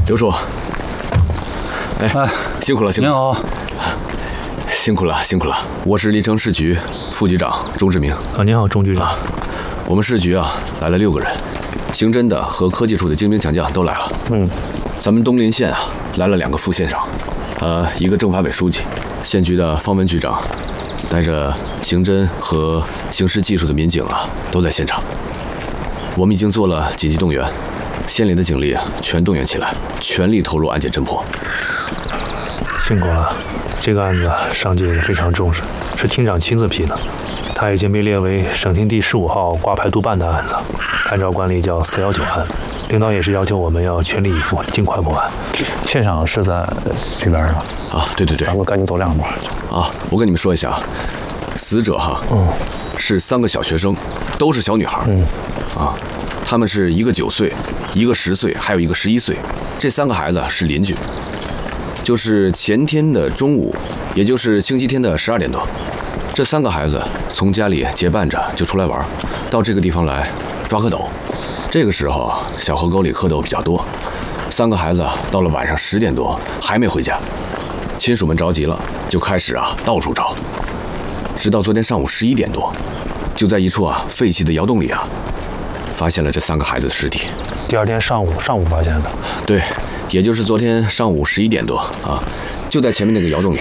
刘叔，哎，辛苦了，辛苦了。 您好。 辛苦了，辛苦了！我是历城市局副局长钟志明。 您好，钟局长。 我们市局来了6个人，刑侦的和科技处的精兵强将都来了。咱们东临县来了2个副县长，一个政法委书记，县局的方文局长，带着刑侦和刑事技术的民警都在现场。我们已经做了紧急动员，县里的警力全动员起来，全力投入案件侦破。 辛苦了。这个案子上级也非常重视，是厅长亲自批的。他已经被列为省厅第15号挂牌督办的案子，按照惯例叫419案。领导也是要求我们要全力以赴，尽快破案。 县长是在这边吧？ 对， 咱们赶紧走2步。 我跟你们说一下，死者是3个小学生，都是小女孩。他们是一个9岁，一个10岁，还有一个11岁。这3个孩子是邻居。就是前天的中午，也就是星期天的12点多，这3个孩子从家里结伴着就出来玩，到这个地方来抓蝌蚪。这个时候小河沟里蝌蚪比较多，3个孩子到了晚上10点多还没回家，亲属们着急了，就开始到处找，直到昨天上午11点多，就在一处废弃的窑洞里发现了这3个孩子的尸体。 第2天上午发现的。 对。也就是昨天上午11点多就在前面那个窑洞里。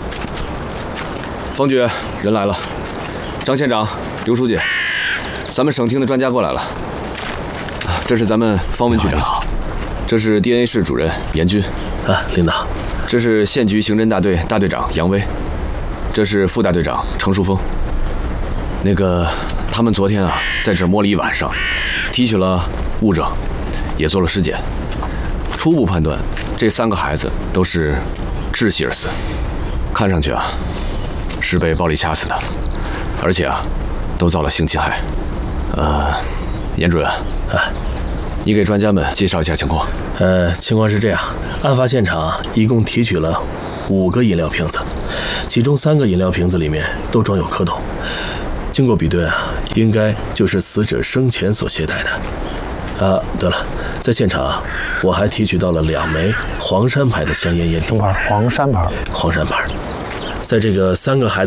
方局人来了，张县长、刘书记，咱们省厅的专家过来了。这是咱们方文局长，这是 DNA 室主任严军， 领导， 这是县局刑侦大队大队长杨威，这是副大队长程淑峰。他们昨天在这儿摸了一晚上，提取了物证，也做了尸检。初步判断，这3个孩子都是窒息而死，看上去是被暴力掐死的，而且都遭了性侵害。严主任，你给专家们介绍一下情况。 情况是这样，案发现场一共提取了5个饮料瓶子，其中3个饮料瓶子里面都装有蝌蚪，经过比对应该就是死者生前所携带的。对了，在现场我还提取到了2枚黄山牌的香烟烟筒。 黄山牌。 在这个3个孩子